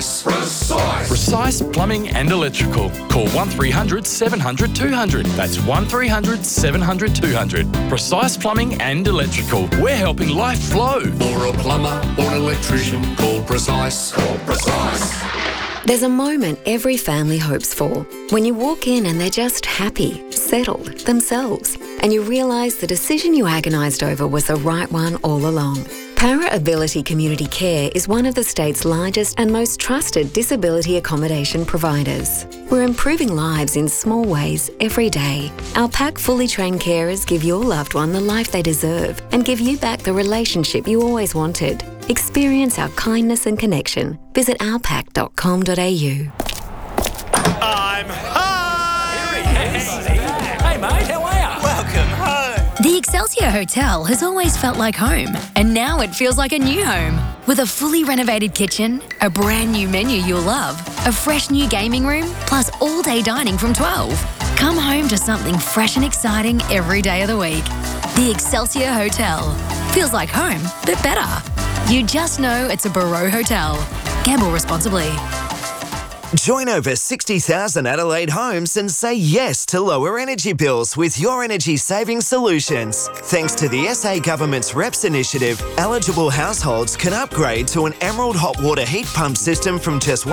Precise Plumbing and Electrical. Call 1300 700 200. That's 1300 700 200. Precise Plumbing and Electrical. We're helping life flow. For a plumber or an electrician, call Precise. Call Precise. There's a moment every family hopes for. When you walk in and they're just happy, settled, themselves, and you realise the decision you agonised over was the right one all along. Para Ability Community Care is one of the state's largest and most trusted disability accommodation providers. We're improving lives in small ways every day. Our PAC fully trained carers give your loved one the life they deserve and give you back the relationship you always wanted. Experience our kindness and connection. Visit ourpac.com.au. I'm home! Hey mate, how are you? Welcome home. The Excelsior Hotel has always felt like home, and now it feels like a new home. With a fully renovated kitchen, a brand new menu you'll love, a fresh new gaming room, plus all-day dining from 12. Come home to something fresh and exciting every day of the week. The Excelsior Hotel. Feels like home, but better. You just know it's a Barreau Hotel. Gamble responsibly. Join over 60,000 Adelaide homes and say yes to lower energy bills with your energy saving solutions. Thanks to the SA Government's REPS initiative, eligible households can upgrade to an Emerald hot water heat pump system from just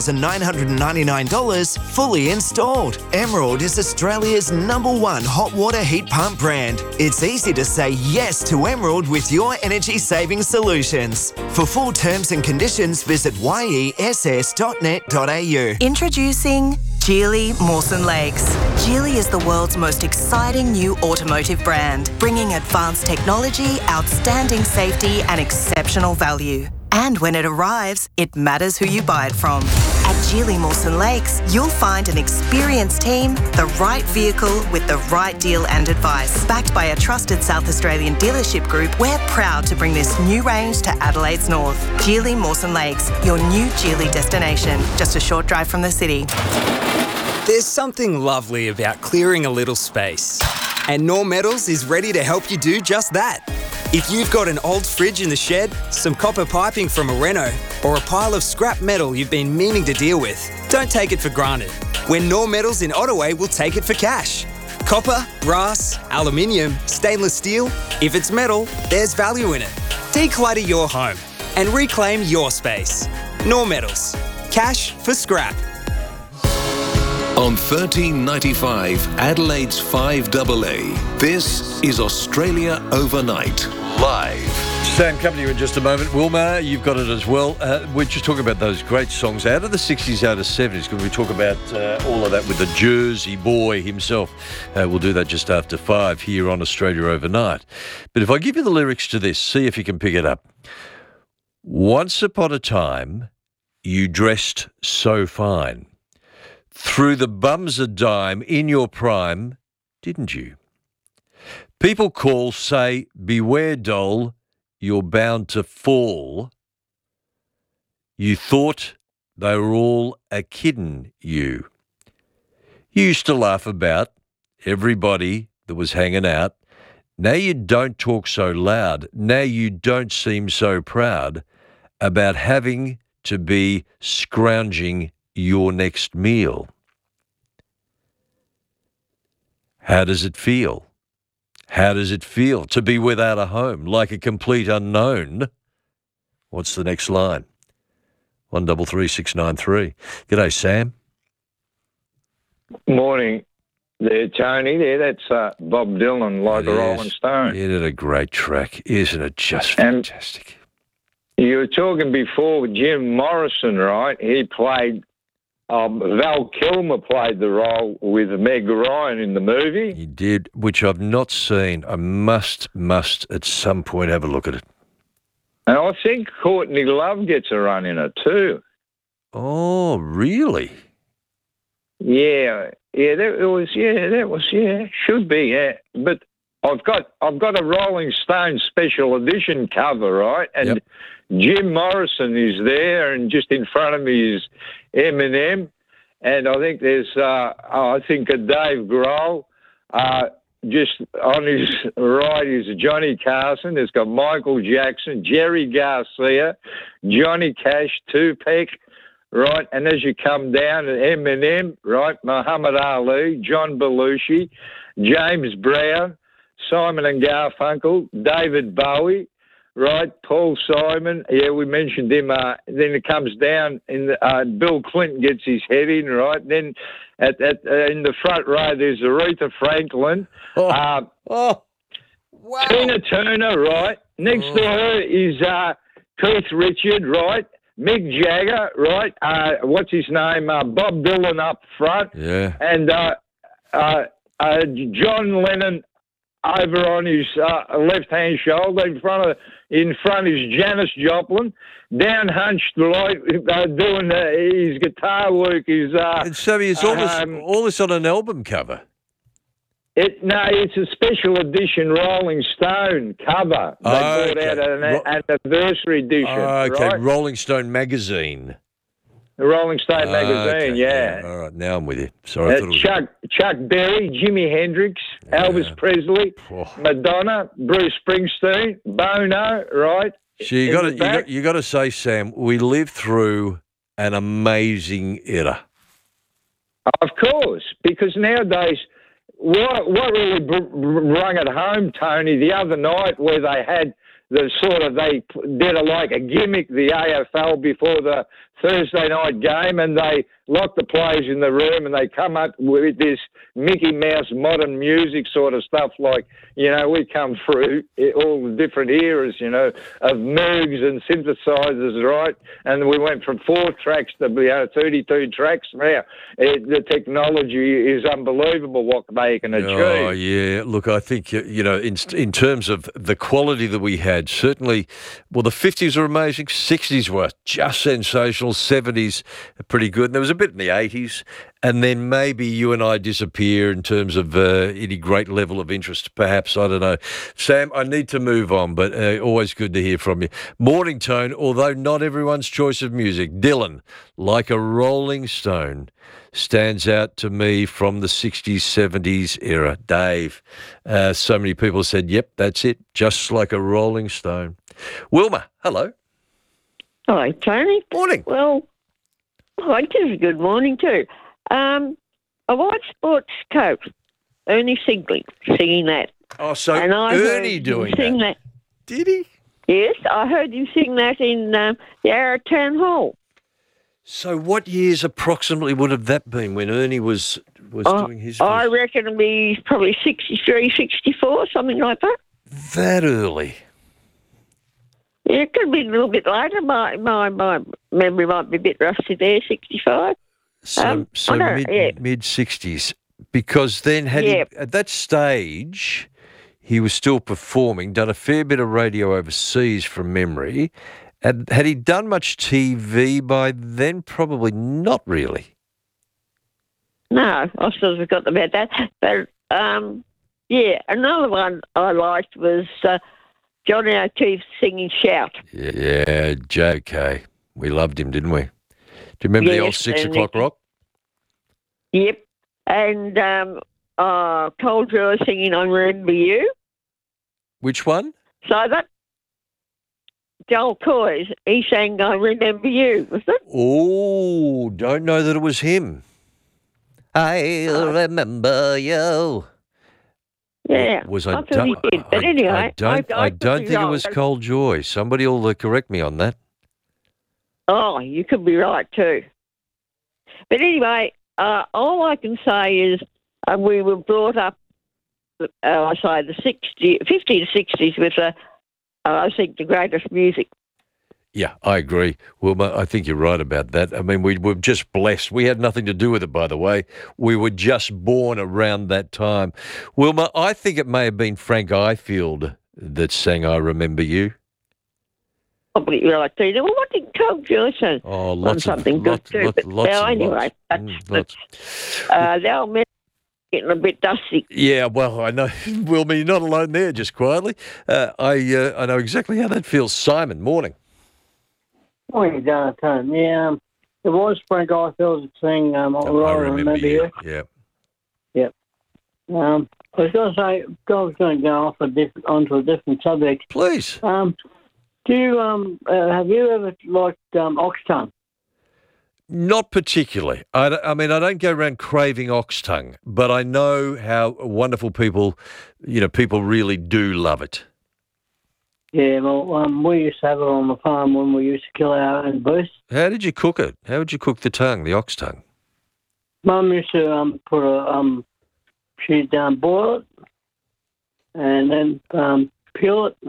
$1,999 fully installed. Emerald is Australia's #1 hot water heat pump brand. It's easy to say yes to Emerald with your energy saving solutions. For full terms and conditions, visit yess.net.au. Introducing Geely Mawson Lakes. Geely is the world's most exciting new automotive brand, bringing advanced technology, outstanding safety and exceptional value. And when it arrives, it matters who you buy it from. At Geely Mawson Lakes, you'll find an experienced team, the right vehicle with the right deal and advice. Backed by a trusted South Australian dealership group, we're proud to bring this new range to Adelaide's north. Geely Mawson Lakes, your new Geely destination, just a short drive from the city. There's something lovely about clearing a little space. And Norm Metals is ready to help you do just that. If you've got an old fridge in the shed, some copper piping from a reno, or a pile of scrap metal you've been meaning to deal with, don't take it for granted. When Norm Metals in Ottaway will take it for cash. Copper, brass, aluminium, stainless steel, if it's metal, there's value in it. Declutter your home and reclaim your space. Norm Metals. Cash for scrap. On 1395 Adelaide's 5AA, this is Australia Overnight, live. Sam, coming to you in just a moment. Wilma, you've got it as well. We're just talking about those great songs out of the 60s, out of 70s. Can we talk about all of that with the Jersey boy himself? We'll do that just after 5 here on Australia Overnight. But if I give you the lyrics to this, see if you can pick it up. Once upon a time, you dressed so fine. Through the bums a dime in your prime, didn't you? People call, say, beware doll, you're bound to fall. You thought they were all a kiddin' you. You used to laugh about everybody that was hanging out. Now you don't talk so loud. Now you don't seem so proud about having to be scrounging your next meal. How does it feel? How does it feel to be without a home, like a complete unknown? What's the next line? 133693. G'day, Sam. Morning there, Tony. That's Bob Dylan, Like a Rolling Stone. Isn't it a great track? Isn't it just fantastic? You were talking before with Jim Morrison, right? He played, Val Kilmer played the role with Meg Ryan in the movie. He did, which I've not seen. I must at some point have a look at it. And I think Courtney Love gets a run in it too. Oh, really? Yeah, should be, yeah. But I've got a Rolling Stone special edition cover, right? And Yep. Jim Morrison is there, and just in front of me is Eminem, and I think there's a Dave Grohl. Just on his right is Johnny Carson. There's got Michael Jackson, Jerry Garcia, Johnny Cash, Tupac, right? And as you come down, Eminem, right? Muhammad Ali, John Belushi, James Brown, Simon and Garfunkel, David Bowie, right? Paul Simon, yeah, we mentioned him. Then it comes down, Bill Clinton gets his head in, right? Then in the front row, there's Aretha Franklin. Wow. Tina Turner, right? Next to her is Keith Richards, right? Mick Jagger, right? What's his name? Bob Dylan up front. Yeah. And John Lennon over on his left-hand shoulder. In front is Janis Joplin. Down hunched, like doing his guitar work. And so is all this on an album cover? It's a special edition Rolling Stone cover. They brought out an anniversary edition. Okay, right? Rolling Stone magazine. The Rolling Stone magazine, Okay, yeah. All right, now I'm with you. Sorry, I thought it was... Chuck Berry, Jimi Hendrix, Elvis Presley, Madonna, Bruce Springsteen, Bono, right? So you got to say, Sam, we lived through an amazing era. Of course, because nowadays, what really rung it home, Tony, the other night where they had they did like a gimmick, the AFL, before the Thursday night game, and they locked the players in the room and they come up with this Mickey Mouse modern music sort of stuff, like, we come through all the different eras, of Moogs and synthesizers, right? And we went from 4 tracks to 32 tracks. Now, the technology is unbelievable what they can achieve. Oh, yeah. Look, I think, in terms of the quality that we had, certainly, well, the 50s were amazing, 60s were just sensational, 70s pretty good, and there was a bit in the 80s, and then maybe you and I disappear in terms of any great level of interest, perhaps, I don't know. Sam, I need to move on, but always good to hear from you. Morning Tone, although not everyone's choice of music, Dylan, like a Rolling Stone, stands out to me from the 60s, 70s era. Dave, so many people said, yep, that's it, just like a Rolling Stone. Wilma, hello. Hi, Tony. Morning. Well, I guess good morning too. A white sports coat, Ernie Sigley, singing that. Oh, so and I Ernie doing that. Did he? Yes, I heard him sing that in the Yarra Town Hall. So what years approximately would have that been when Ernie was doing his... I reckon it'll be probably 63, 64, something like that. That early? Yeah, it could be a little bit later. My memory might be a bit rusty there, 65. So mid-60s. Because then at that stage, he was still performing, done a fair bit of radio overseas from memory. Had he done much TV by then? Probably not really. No, I still forgot about that. But, another one I liked was Johnny O'Keefe singing Shout. Yeah, JK. We loved him, didn't we? Do you remember the old 6 o'clock rock? Yep. And Cole Drew singing I Remember You. Which one? So that Joel Coy, he sang I Remember You, was it? Oh, don't know that it was him. I remember you. Yeah, I thought he did. But anyway, I don't think it was Cole Joy. Somebody will correct me on that. Oh, you could be right too. But anyway, all I can say is we were brought up, I say the 50 to 60s with, I think, the greatest music. Yeah, I agree. Wilma, I think you're right about that. I mean, we were just blessed. We had nothing to do with it, by the way. We were just born around that time. Wilma, I think it may have been Frank Ifield that sang I Remember You. Probably right, Peter. Well, what did Cole Joy say? Oh, lots of anyway, they'll getting a bit dusty. Yeah, well, I know. Wilma, you're not alone there, just quietly. I know exactly how that feels. Simon, morning. Morning, Jonathan. Yeah, it was Frank Ifield saying I remember you. Yeah. Yep. I was going to say, I was going to go onto a different subject. Please. Do you have you ever liked Oxtongue? Not particularly. I mean, I don't go around craving ox tongue, but I know how wonderful people really do love it. Yeah, well, we used to have it on the farm when we used to kill our own beasts. How did you cook it? How would you cook the tongue, the ox tongue? Mum used to she'd boil it and then peel it.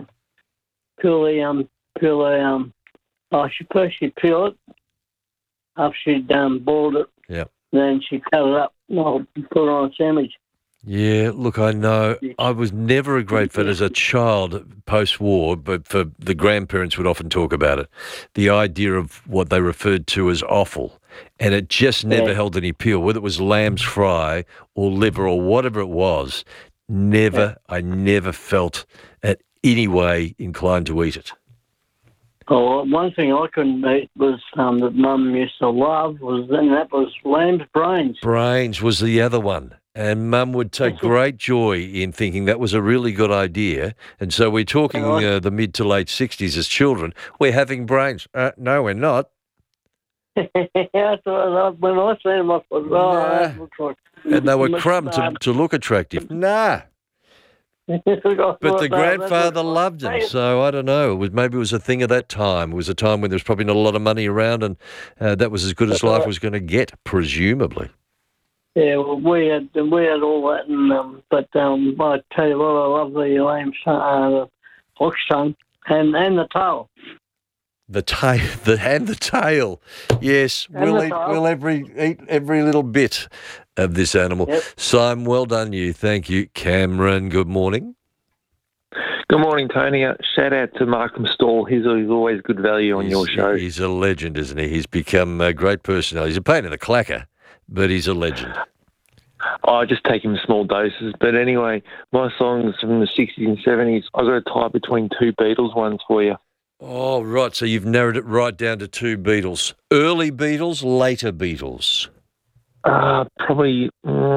She'd peel it after she'd boiled it. Yeah. Then she'd cut it up and put it on a sandwich. Yeah, look, I know. I was never a great fan as a child post-war, but for the grandparents would often talk about it. The idea of what they referred to as offal, and it just never held any appeal, whether it was lamb's fry or liver or whatever it was. I never felt at any way inclined to eat it. Oh, one thing I couldn't eat was that Mum used to love that was lamb's brains. Brains was the other one. And Mum would take great joy in thinking that was a really good idea. And so we're talking the mid to late 60s as children. We're having brains. No, we're not. When I seen them, I thought, that looks like... And they were crumbed to look attractive. Nah. But the grandfather loved them, so I don't know. Maybe it was a thing of that time. It was a time when there was probably not a lot of money around, and that was as good as life was going to get, presumably. Yeah, well, we had all that, but I tell you what, I love the lamb's the ox tongue and the tail. The tail. Yes, we'll eat every little bit of this animal. Yep. Simon, well done you. Thank you. Cameron, good morning. Good morning, Tony. Shout out to Markham Stall. He's always good value on your show. He's a legend, isn't he? He's become a great personality. He's a pain in the clacker, but he's a legend. I just take him in small doses. But anyway, my songs from the 60s and 70s, I've got a tie between two Beatles ones for you. Oh, right. So you've narrowed it right down to two Beatles. Early Beatles, later Beatles? Probably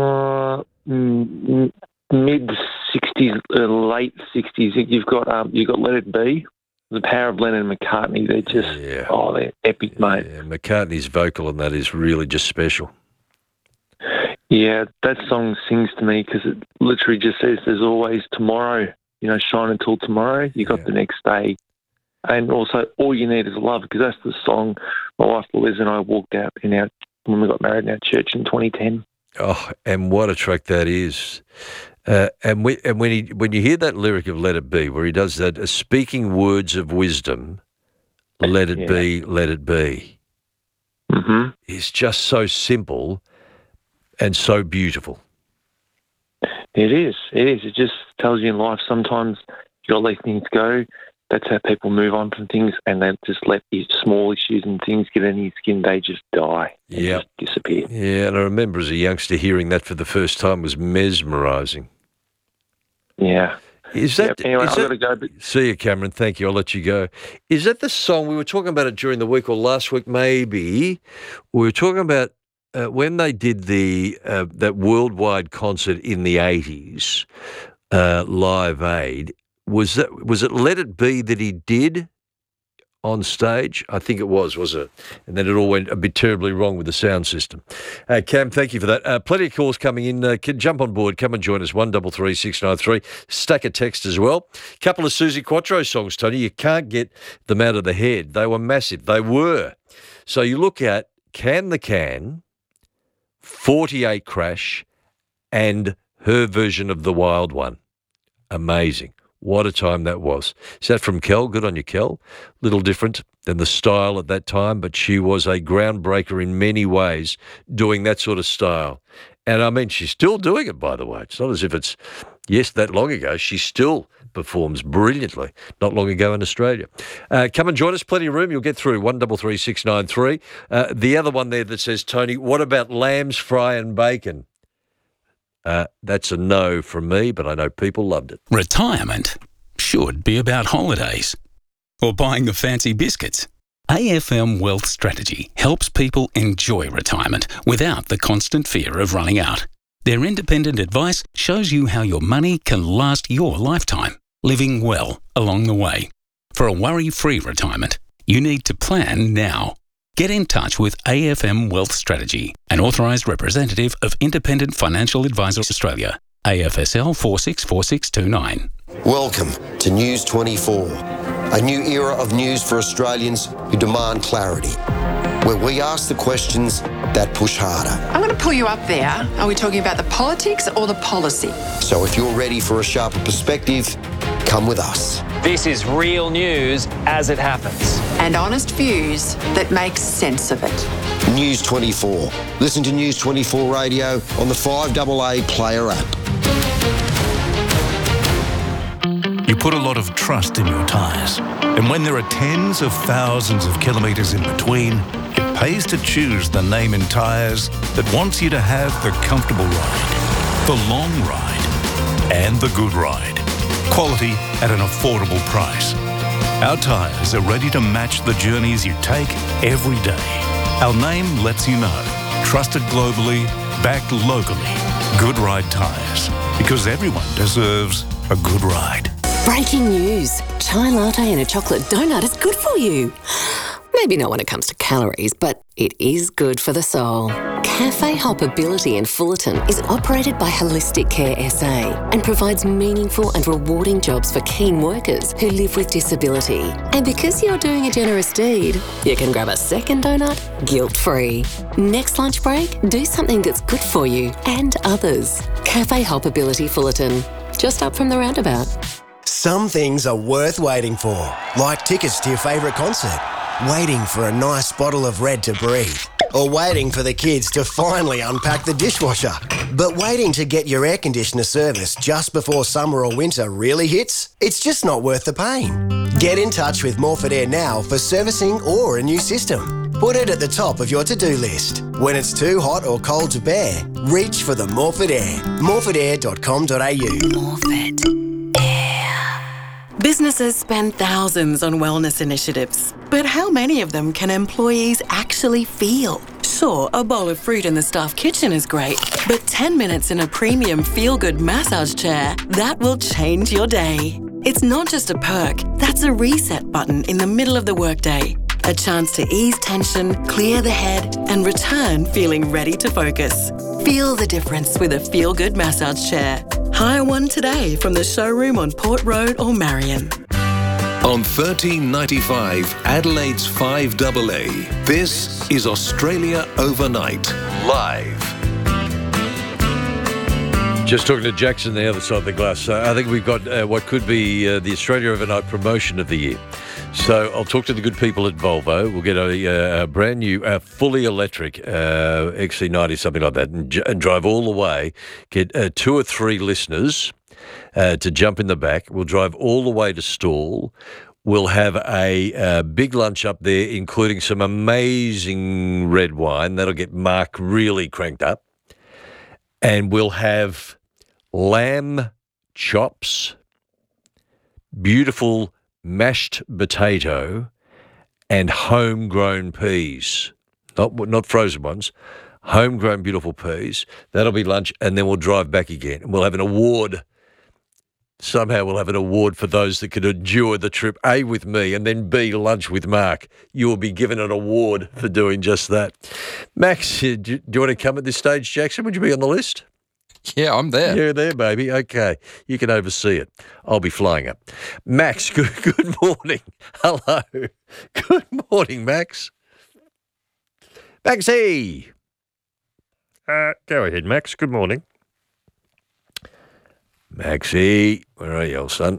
mid-60s, late 60s. You've got Let It Be. The power of Lennon and McCartney, they're just, they're epic, mate. Yeah, McCartney's vocal on that is really just special. Yeah, that song sings to me because it literally just says there's always tomorrow, shine until tomorrow. You got the next day. And also, all you need is love, because that's the song my wife Liz and I walked out when we got married in our church in 2010. Oh, and what a track that is. And when you hear that lyric of Let It Be, where he does that, speaking words of wisdom, let it be, let it be. Mm-hmm. It's just so simple and so beautiful. It is. It just tells you in life sometimes you got to let things go. That's how people move on from things, and they just let these small issues and things get in your skin. They just die and just disappear. Yeah, and I remember as a youngster hearing that for the first time was mesmerising. Yeah. Anyway, I've got to go. See you, Cameron. Thank you. I'll let you go. Is that the song? We were talking about it during the week or last week, maybe. We were talking about when they did that worldwide concert in the 80s, Live Aid. Was it Let It Be that he did on stage? I think it was it? And then it all went a bit terribly wrong with the sound system. Cam, thank you for that. Plenty of calls coming in. Jump on board. Come and join us. 133 693. Stack of text as well. Couple of Susie Quattro songs, Tony. You can't get them out of the head. They were massive. They were. So you look at Can the Can, 48 Crash, and her version of The Wild One. Amazing. What a time that was. Is that from Kel? Good on you, Kel. Little different than the style at that time, but she was a groundbreaker in many ways doing that sort of style. And I mean, she's still doing it, by the way. It's not as if it's, that long ago. She still performs brilliantly. Not long ago in Australia. Come and join us. Plenty of room. You'll get through 133 693. The other one there that says, Tony, what about lamb's fry and bacon? That's a no from me, but I know people loved it. Retirement should be about holidays or buying the fancy biscuits. AFM Wealth Strategy helps people enjoy retirement without the constant fear of running out. Their independent advice shows you how your money can last your lifetime, living well along the way. For a worry-free retirement, you need to plan now. Get in touch with AFM Wealth Strategy, an authorised representative of Independent Financial Advisors Australia, AFSL 464629. Welcome to News 24, a new era of news for Australians who demand clarity, where we ask the questions that push harder. I'm going to pull you up there. Are we talking about the politics or the policy? So if you're ready for a sharper perspective, come with us. This is real news as it happens. And honest views that make sense of it. News 24. Listen to News 24 Radio on the 5AA Player app. You put a lot of trust in your tyres. And when there are tens of thousands of kilometres in between, it pays to choose the name in tyres that wants you to have the comfortable ride, the long ride, and the good ride. Quality at an affordable price. Our tyres are ready to match the journeys you take every day. Our name lets you know. Trusted globally, backed locally. Good Ride Tyres. Because everyone deserves a good ride. Breaking news. Chai latte and a chocolate donut is good for you. Maybe not when it comes to calories, but it is good for the soul. Cafe Hoppability in Fullerton is operated by Holistic Care SA and provides meaningful and rewarding jobs for keen workers who live with disability. And because you're doing a generous deed, you can grab a second donut guilt-free. Next lunch break, do something that's good for you and others. Cafe Hoppability Fullerton, just up from the roundabout. Some things are worth waiting for, like tickets to your favourite concert, waiting for a nice bottle of Red to breathe, or waiting for the kids to finally unpack the dishwasher. But waiting to get your air conditioner serviced just before summer or winter really hits? It's just not worth the pain. Get in touch with Morford Air now for servicing or a new system. Put it at the top of your to-do list. When it's too hot or cold to bear, reach for the Morford Air. morfordair.com.au. Morford. Businesses spend thousands on wellness initiatives, but how many of them can employees actually feel? Sure, a bowl of fruit in the staff kitchen is great, but 10 minutes in a premium feel-good massage chair, that will change your day. It's not just a perk, that's a reset button in the middle of the workday. A chance to ease tension, clear the head, and return feeling ready to focus. Feel the difference with a feel-good massage chair. Hire one today from the showroom on Port Road or Marion. On 1395 Adelaide's 5AA, this is Australia Overnight, live. Just talking to Jackson, the other side of the glass. I think we've got what could be the Australia Overnight promotion of the year. So I'll talk to the good people at Volvo. We'll get a brand new, fully electric XC90, something like that, and drive all the way. Get 2 or 3 listeners to jump in the back. We'll drive all the way to Stawell. We'll have a big lunch up there, including some amazing red wine. That'll get Mark really cranked up. And we'll have lamb chops, beautiful mashed potato, and homegrown peas. Not frozen ones, homegrown beautiful peas. That'll be lunch, and then we'll drive back again. And we'll have an award. Somehow we'll have an award for those that could endure the trip, A, with me, and then B, lunch with Mark. You will be given an award for doing just that. Max, do you want to come at this stage, Jackson? Would you be on the list? Yeah, I'm there. You're there, baby. Okay. You can oversee it. I'll be flying up. Max, good morning. Hello. Good morning, Max. Maxie. Go ahead, Max. Good morning. Maxie, where are you, old son?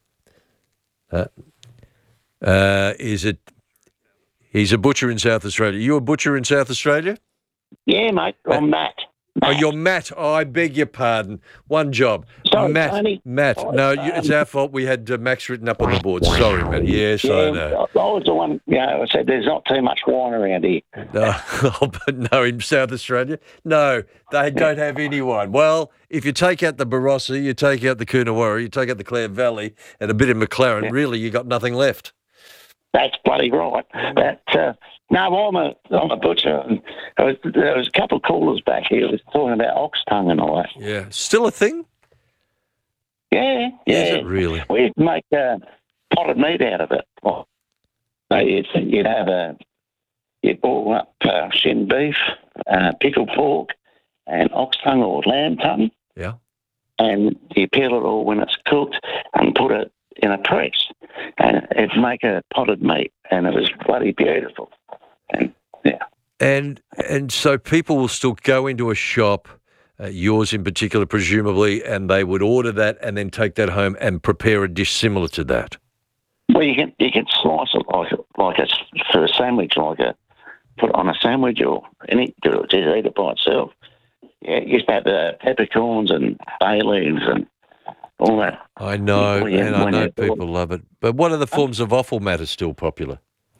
He's a butcher in South Australia. You a butcher in South Australia? Yeah, mate. I'm Matt. Oh, you're Matt. Oh, I beg your pardon. One job. Sorry, Matt. Tony. Matt. No, it's our fault. We had Max written up on the board. Sorry, Matt. Yes, I know. I was the one, I said there's not too much wine around here. No, in South Australia? No, they don't have any wine. Well, if you take out the Barossa, you take out the Coonawarra, you take out the Clare Valley and a bit of McLaren, really you got nothing left. That's bloody right. No, I'm a butcher. And there was a couple of callers back here that was talking about ox tongue and all that. Yeah. Still a thing? Yeah. Is it really? We used to make potted meat out of it. You'd have you boil up shin beef, pickled pork, and ox tongue or lamb tongue. Yeah. And you peel it all when it's cooked and put it in a press. And it'd make a potted meat, and it was bloody beautiful. And, yeah. And so people will still go into a shop, yours in particular, presumably, and they would order that and then take that home and prepare a dish similar to that. Well, you can slice it like a for a sandwich, put it on a sandwich or just eat it by itself. Yeah, you used to have peppercorns and bay leaves and all that. I know, and I know people love it. But what other forms of offal mat are still popular?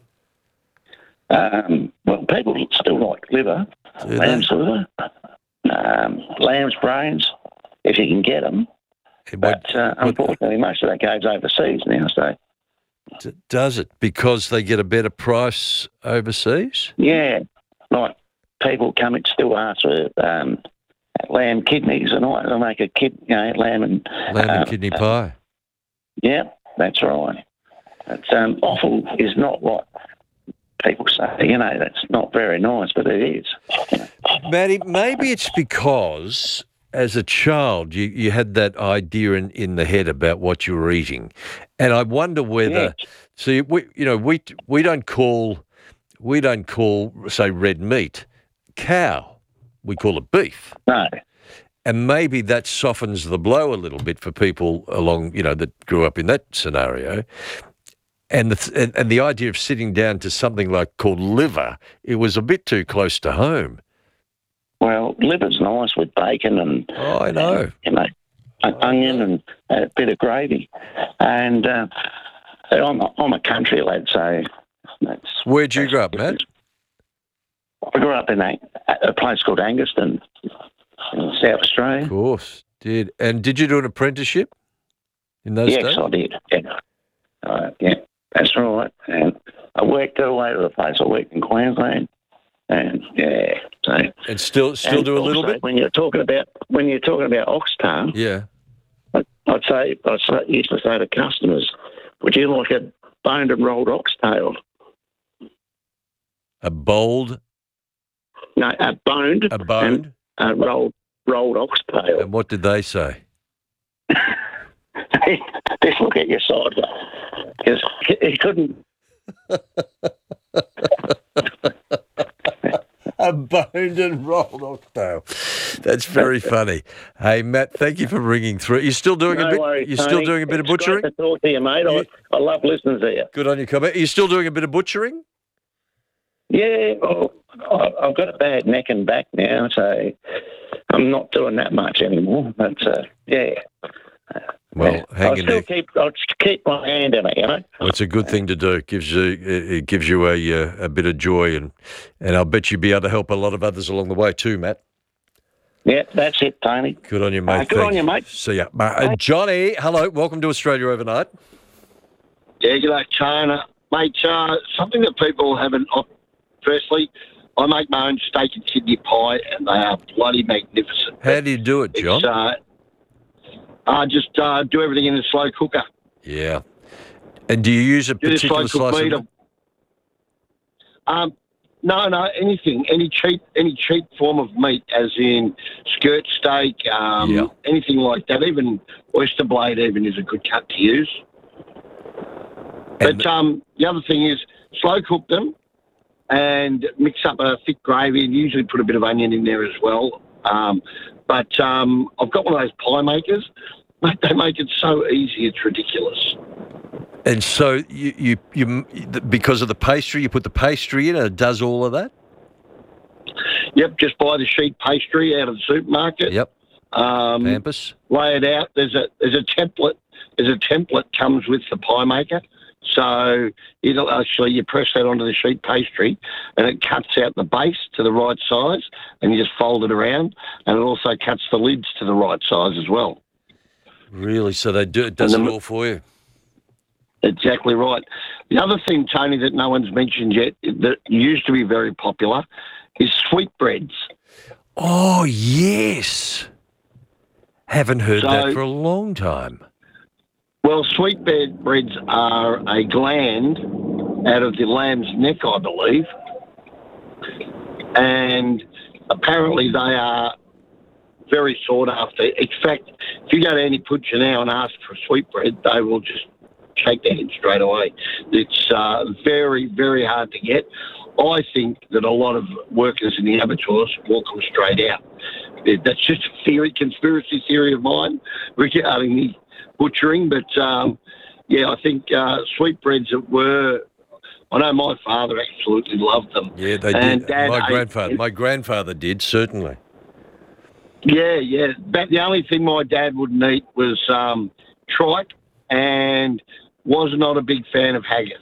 Well, people still like liver, lamb's liver, lamb's brains, if you can get them. But unfortunately, most of that goes overseas now. So does it because they get a better price overseas? Yeah, like people come and still ask for lamb kidneys, and they'll make a lamb and kidney pie. Yeah, that's right. It's offal is not what people say. That's not very nice, but it is. Matty, maybe it's because as a child you had that idea in the head about what you were eating, and I wonder whether. Yeah. See, we don't call say red meat cow. We call it beef. No. And maybe that softens the blow a little bit for people along, that grew up in that scenario. And the idea of sitting down to something called liver, it was a bit too close to home. Well, liver's nice with bacon and I know, onion and a bit of gravy. And I'm a country lad, so that's. Where'd you grow up, Matt? I grew up in a place called Angaston in South Australia. Of course, did. And did you do an apprenticeship in those days? Yes, I did. Yeah, that's right. And I worked all over the place. I worked in Queensland, and so. And still do a little bit. When you're talking about oxtail, yeah, I used to say to customers, "Would you like a boned and rolled oxtail?" A boned. No, a boned. A boned? And rolled oxtail. And what did they say? Just look at your sideways. Because he couldn't. A boned and rolled oxtail. That's very funny. Hey, Matt, thank you for ringing through. You're still doing a bit. Worries, you're still doing a bit of butchering. Great to talk to you, mate. I love listening to you. Good on you, comment. Are you still doing a bit of butchering? Yeah, well, I've got a bad neck and back now, so I'm not doing that much anymore. But yeah. Well, hang in there. I'll keep my hand in it, Well, it's a good thing to do. It gives you a bit of joy, and I'll bet you'll be able to help a lot of others along the way too, Matt. Yeah, that's it, Tony. Good on you, mate. Good on you, mate. See ya. Johnny, hello. Welcome to Australia Overnight. Yeah, g'day, China. Mate, something that people haven't... Firstly, I make my own steak and kidney pie, and they are bloody magnificent. How do you do it, John? I just do everything in a slow cooker. Yeah. And do you use a particular slice of meat? No, anything. Any cheap form of meat, as in skirt steak, anything like that. Even oyster blade even is a good cut to use. But the other thing is slow cook them and mix up a thick gravy and usually put a bit of onion in there as well. But I've got one of those pie makers. Mate, they make it so easy, it's ridiculous. And so you because of the pastry, you put the pastry in and it does all of that? Yep, just buy the sheet pastry out of the supermarket. Yep. Pampers. Lay it out. There's a template. Comes with the pie maker. So you press that onto the sheet pastry and it cuts out the base to the right size and you just fold it around, and it also cuts the lids to the right size as well. Really? So it does it all for you? Exactly right. The other thing, Tony, that no one's mentioned yet that used to be very popular is sweetbreads. Oh, yes. Haven't heard that for a long time. Well, sweetbreads are a gland out of the lamb's neck, I believe, and apparently they are very sought after. In fact, if you go to any butcher now and ask for sweetbread, they will just shake their head straight away. It's very, very hard to get. I think that a lot of workers in the abattoirs walk them straight out. That's just a conspiracy theory of mine regarding the butchering. But, I think sweetbreads that were... I know my father absolutely loved them. Yeah, they and did. My grandfather did, certainly. Yeah. But the only thing my dad wouldn't eat was tripe, and was not a big fan of haggis.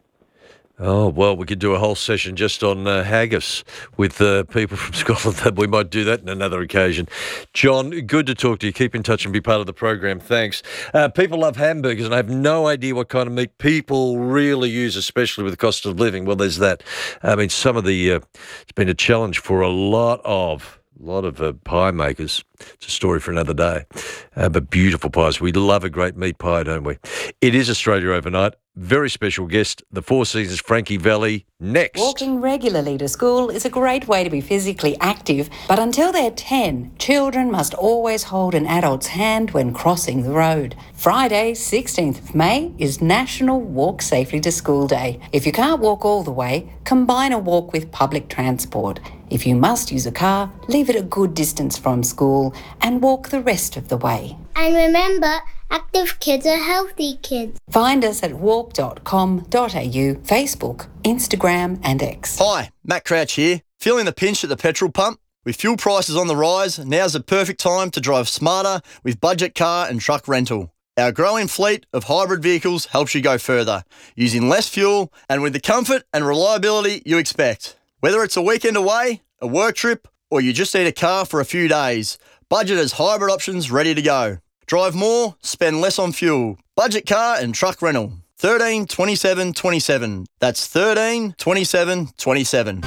Oh, well, we could do a whole session just on haggis with people from Scotland. We might do that in another occasion. John, good to talk to you. Keep in touch and be part of the program. Thanks. People love hamburgers, and I have no idea what kind of meat people really use, especially with the cost of living. Well, there's that. I mean, some of the... it's been a challenge for a lot of pie makers. It's a story for another day. But beautiful pies. We love a great meat pie, don't we? It is Australia Overnight. Very special guest, the Four Seasons Frankie Valli, next. Walking regularly to school is a great way to be physically active, but until they're 10, children must always hold an adult's hand when crossing the road. Friday, 16th of May, is National Walk Safely to School Day. If you can't walk all the way, combine a walk with public transport. If you must use a car, leave it a good distance from school and walk the rest of the way. And remember, active kids are healthy kids. Find us at walk.com.au, Facebook, Instagram and X. Hi, Matt Crouch here. Feeling the pinch at the petrol pump? With fuel prices on the rise, now's the perfect time to drive smarter with budget car and truck rental. Our growing fleet of hybrid vehicles helps you go further, using less fuel and with the comfort and reliability you expect. Whether it's a weekend away, a work trip, or you just need a car for a few days, Budget has hybrid options ready to go. Drive more, spend less on fuel. Budget car and truck rental. 13 27 27. That's 13 27 27.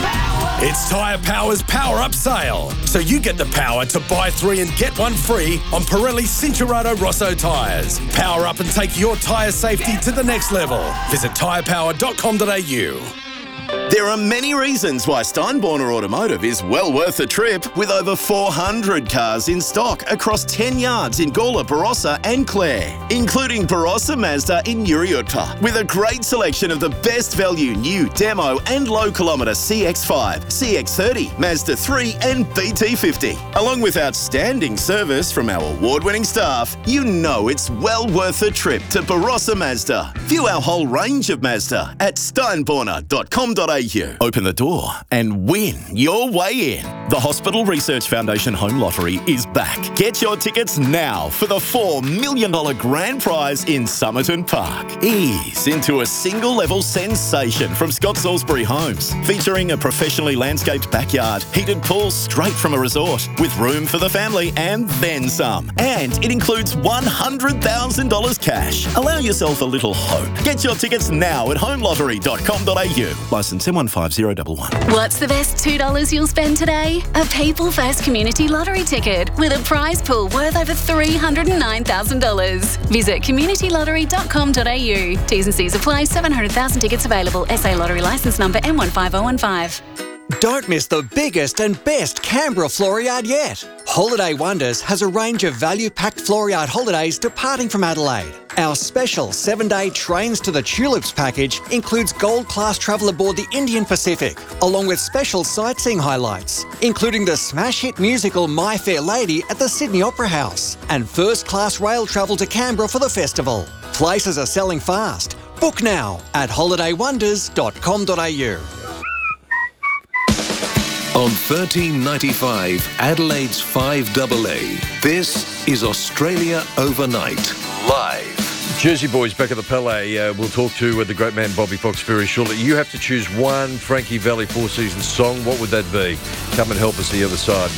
It's Tyre Power's Power Up Sale. So you get the power to buy 3 and get 1 free on Pirelli Cincherato Rosso tyres. Power up and take your tyre safety to the next level. Visit tyrepower.com.au. There are many reasons why Steinborner Automotive is well worth the trip, with over 400 cars in stock across 10 yards in Gawler, Barossa and Clare, including Barossa Mazda in Uriutpa, with a great selection of the best value new demo and low kilometre CX-5, CX-30, Mazda 3 and BT50. Along with outstanding service from our award-winning staff, you know it's well worth the trip to Barossa Mazda. View our whole range of Mazda at steinborner.com.au. Open the door and win your way in. The Hospital Research Foundation Home Lottery is back. Get your tickets now for the $4 million grand prize in Somerton Park. Ease into a single-level sensation from Scott Salisbury Homes, featuring a professionally landscaped backyard, heated pool straight from a resort, with room for the family and then some. And it includes $100,000 cash. Allow yourself a little hope. Get your tickets now at homelottery.com.au. Licence M15011. What's the best $2 you'll spend today? A People First Community Lottery ticket with a prize pool worth over $309,000. Visit communitylottery.com.au. T's and C's apply. 700,000 tickets available. SA Lottery licence number M15015. Don't miss the biggest and best Canberra Floriade yet. Holiday Wonders has a range of value-packed Floriade holidays departing from Adelaide. Our special 7-day Trains to the Tulips package includes gold-class travel aboard the Indian Pacific, along with special sightseeing highlights, including the smash hit musical My Fair Lady at the Sydney Opera House, and first-class rail travel to Canberra for the festival. Places are selling fast. Book now at holidaywonders.com.au. On 1395 Adelaide's 5AA, this is Australia Overnight, live. Jersey Boys back at the Palais. We'll talk to the great man Bobby Fox very shortly. You have to choose one Frankie Valli Four Seasons song. What would that be? Come and help us the other side.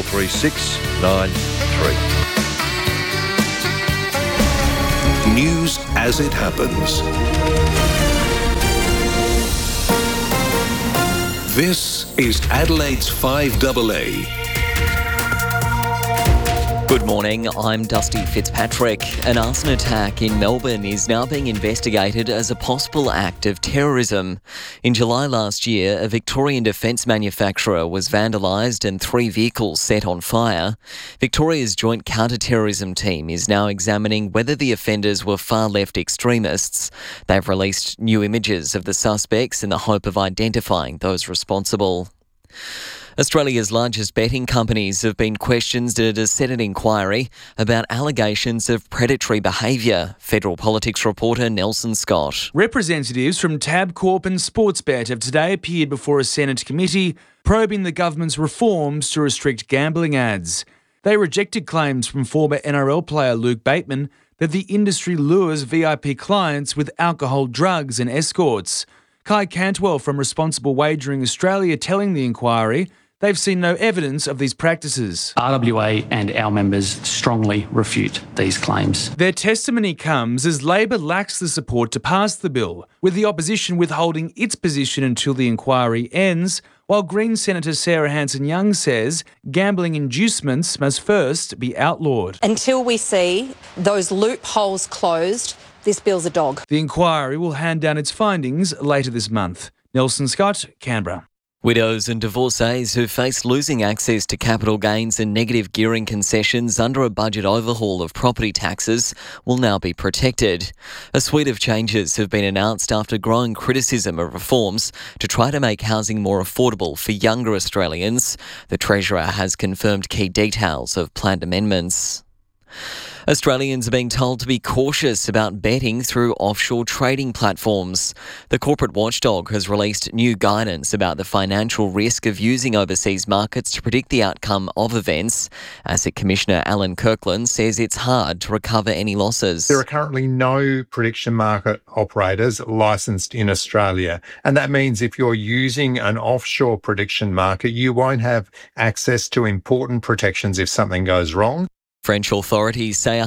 133693. News as it happens. This is Adelaide's 5AA. Good morning, I'm Dusty Fitzpatrick. An arson attack in Melbourne is now being investigated as a possible act of terrorism. In July last year, a Victorian defence manufacturer was vandalised and 3 vehicles set on fire. Victoria's Joint Counter-Terrorism Team is now examining whether the offenders were far-left extremists. They've released new images of the suspects in the hope of identifying those responsible. Australia's largest betting companies have been questioned at a Senate inquiry about allegations of predatory behaviour. Federal politics reporter Nelson Scott. Representatives from Tabcorp and Sportsbet have today appeared before a Senate committee probing the government's reforms to restrict gambling ads. They rejected claims from former NRL player Luke Bateman that the industry lures VIP clients with alcohol, drugs and escorts. Kai Cantwell from Responsible Wagering Australia telling the inquiry they've seen no evidence of these practices. RWA and our members strongly refute these claims. Their testimony comes as Labor lacks the support to pass the bill, with the opposition withholding its position until the inquiry ends, while Green Senator Sarah Hanson-Young says gambling inducements must first be outlawed. Until we see those loopholes closed, this bill's a dog. The inquiry will hand down its findings later this month. Nelson Scott, Canberra. Widows and divorcees who face losing access to capital gains and negative gearing concessions under a budget overhaul of property taxes will now be protected. A suite of changes have been announced after growing criticism of reforms to try to make housing more affordable for younger Australians. The Treasurer has confirmed key details of planned amendments. Australians are being told to be cautious about betting through offshore trading platforms. The corporate watchdog has released new guidance about the financial risk of using overseas markets to predict the outcome of events. Asset Commissioner Alan Kirkland says it's hard to recover any losses. There are currently no prediction market operators licensed in Australia, and that means if you're using an offshore prediction market, you won't have access to important protections if something goes wrong. French authorities say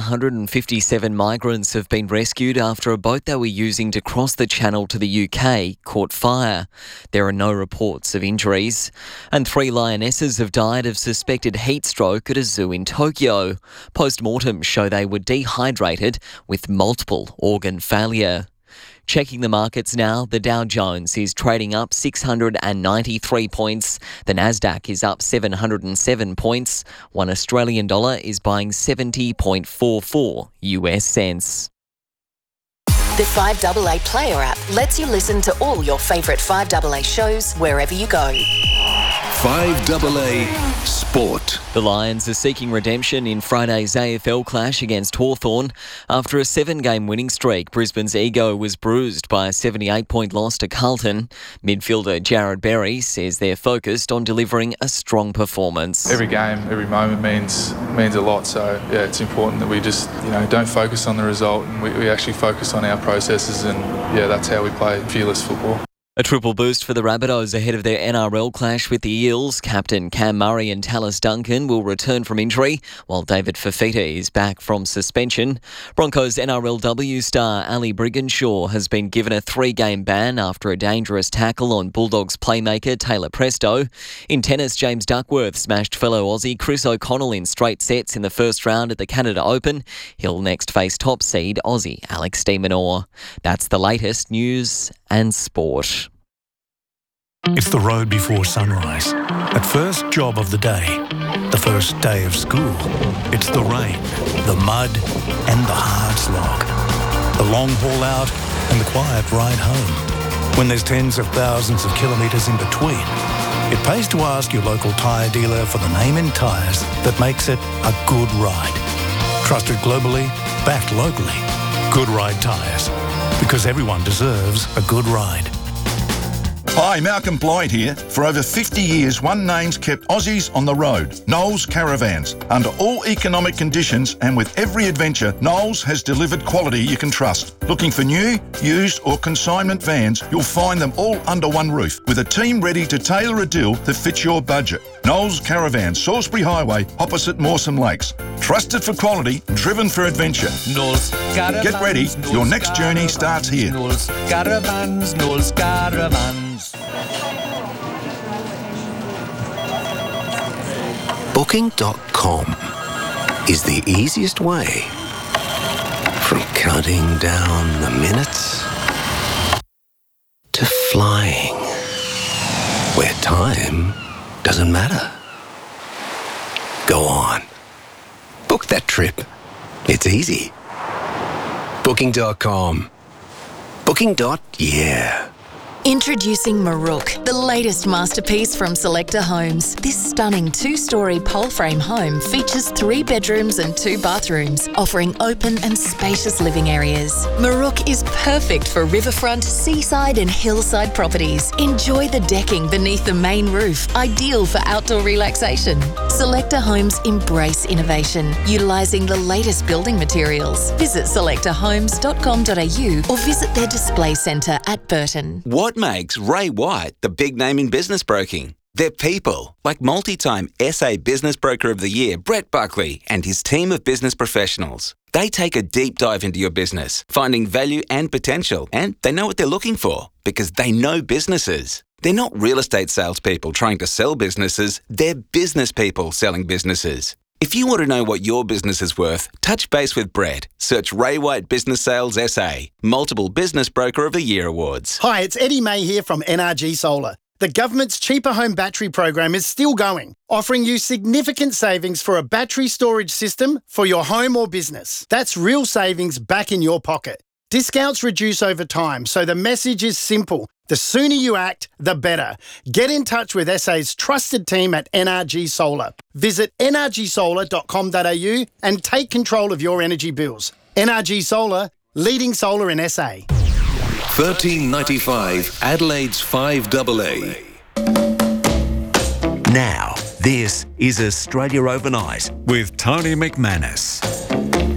157 migrants have been rescued after a boat they were using to cross the channel to the UK caught fire. There are no reports of injuries. And 3 lionesses have died of suspected heat stroke at a zoo in Tokyo. Post-mortems show they were dehydrated with multiple organ failure. Checking the markets now, the Dow Jones is trading up 693 points. The Nasdaq is up 707 points. $1 Australian is buying 70.44 US cents. The 5AA Player app lets you listen to all your favourite 5AA shows wherever you go. 5AA Sport. The Lions are seeking redemption in Friday's AFL clash against Hawthorn. After a 7-game winning streak, Brisbane's ego was bruised by a 78-point loss to Carlton. Midfielder Jared Berry says they're focused on delivering a strong performance. Every game, every moment means a lot. So yeah, it's important that we just don't focus on the result and we actually focus on our processes, and yeah, that's how we play fearless football. A triple boost for the Rabbitohs ahead of their NRL clash with the Eels. Captain Cam Murray and Tallis Duncan will return from injury, while David Fifita is back from suspension. Broncos NRLW star Ali Brigginshaw has been given a 3-game ban after a dangerous tackle on Bulldogs playmaker Taylor Presto. In tennis, James Duckworth smashed fellow Aussie Chris O'Connell in straight sets in the first round at the Canada Open. He'll next face top seed Aussie Alex de Minaur. That's the latest news and sport. It's the road before sunrise. That first job of the day. The first day of school. It's the rain, the mud, and the hard slog. The long haul out and the quiet ride home. When there's tens of thousands of kilometres in between, it pays to ask your local tyre dealer for the name in tyres that makes it a good ride. Trusted globally, backed locally. Good Ride Tyres. Because everyone deserves a good ride. Hi, Malcolm Blythe here. For over 50 years, one name's kept Aussies on the road, Knowles Caravans. Under all economic conditions and with every adventure, Knowles has delivered quality you can trust. Looking for new, used or consignment vans, you'll find them all under one roof, with a team ready to tailor a deal that fits your budget. Knowles Caravans, Salisbury Highway, opposite Mawson Lakes. Trusted for quality, driven for adventure. Knowles Caravans. Get ready, your next journey starts here. Knowles Caravans, Knowles Caravans. Booking.com. is the easiest way from counting down the minutes to flying, where time doesn't matter. Go on. Book that trip. It's easy. Booking.com. Booking.yeah. Introducing Maruk, the latest masterpiece from Selector Homes. This stunning 2-storey pole frame home features 3 bedrooms and 2 bathrooms, offering open and spacious living areas. Maruk is perfect for riverfront, seaside and hillside properties. Enjoy the decking beneath the main roof, ideal for outdoor relaxation. Selector Homes embrace innovation, utilising the latest building materials. Visit selectorhomes.com.au or visit their display centre at Burton. What makes Ray White the big name in business broking? They're people, like multi-time SA Business Broker of the Year, Brett Buckley, and his team of business professionals. They take a deep dive into your business, finding value and potential, and they know what they're looking for because they know businesses. They're not real estate salespeople trying to sell businesses, they're business people selling businesses. If you want to know what your business is worth, touch base with Brett. Search Ray White Business Sales SA, multiple Business Broker of the Year awards. Hi, it's Eddie May here from NRG Solar. The government's Cheaper Home Battery program is still going, offering you significant savings for a battery storage system for your home or business. That's real savings back in your pocket. Discounts reduce over time, so the message is simple. The sooner you act, the better. Get in touch with SA's trusted team at NRG Solar. Visit nrgsolar.com.au and take control of your energy bills. NRG Solar, leading solar in SA. 1395 Adelaide's 5AA. Now, this is Australia Overnight with Tony McManus.